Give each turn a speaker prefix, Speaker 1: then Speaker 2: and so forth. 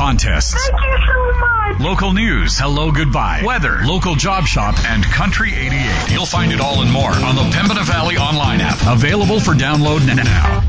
Speaker 1: contests.
Speaker 2: Thank you so much.
Speaker 1: Local news, hello, goodbye, weather, local job shop, and Country 88. You'll find it all and more on the Pembina Valley online app. Available for download now.